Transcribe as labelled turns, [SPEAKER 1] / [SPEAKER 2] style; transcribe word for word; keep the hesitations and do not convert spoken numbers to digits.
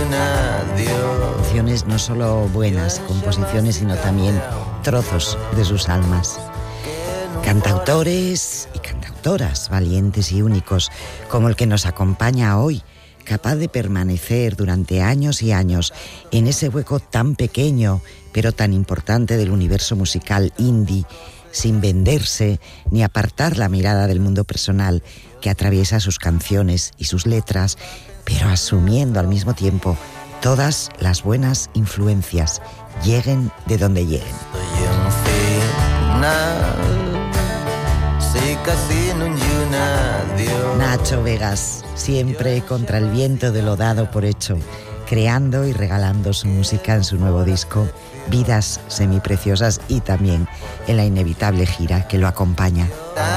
[SPEAKER 1] Canciones no solo buenas, composiciones, sino también trozos de sus almas. Cantautores y cantautoras valientes y únicos, como el que nos acompaña hoy, capaz de permanecer durante años y años en ese hueco tan pequeño, pero tan importante del universo musical indie, sin venderse ni apartar la mirada del mundo personal que atraviesa sus canciones y sus letras, pero asumiendo al mismo tiempo todas las buenas influencias, lleguen de donde lleguen. Nacho Vegas, siempre contra el viento de lo dado por hecho, creando y regalando su música en su nuevo disco, Vidas Semipreciosas, y también en la inevitable gira que lo acompaña.